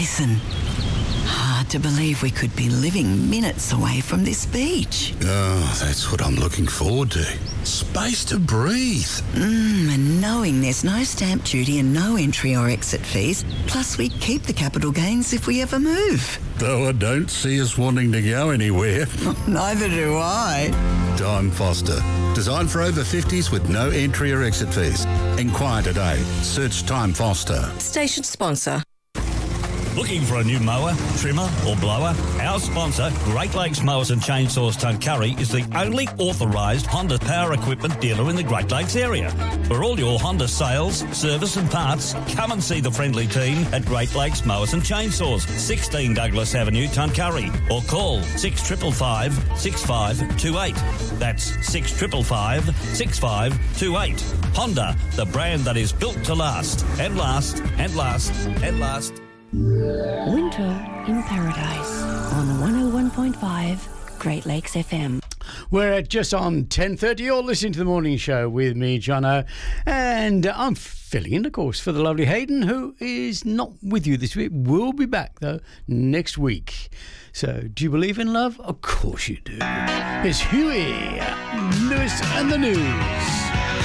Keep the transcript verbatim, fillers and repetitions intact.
Listen, hard to believe we could be living minutes away from this beach. Oh, that's what I'm looking forward to. Space to breathe. Mmm, and knowing there's no stamp duty and no entry or exit fees, plus we keep the capital gains if we ever move. Though I don't see us wanting to go anywhere. Neither do I. Time Foster. Designed for over fifties with no entry or exit fees. Inquire today. Search Time Foster. Station sponsor. Looking for a new mower, trimmer or blower? Our sponsor, Great Lakes Mowers and Chainsaws Tuncurry, is the only authorised Honda power equipment dealer in the Great Lakes area. For all your Honda sales, service and parts, come and see the friendly team at Great Lakes Mowers and Chainsaws, sixteen Douglas Avenue, Tuncurry, or call six five five, six five two eight. That's six five five, six five two eight. Honda, the brand that is built to last, and last, and last, and last. Winter in Paradise on one oh one point five Great Lakes F M. We're at just on ten thirty. You're listening to the morning show with me, Jono, and I'm filling in, of course, for the lovely Hayden, who is not with you this week. We'll be back, though, next week. So, do you believe in love? Of course you do. It's Huey Lewis and the News.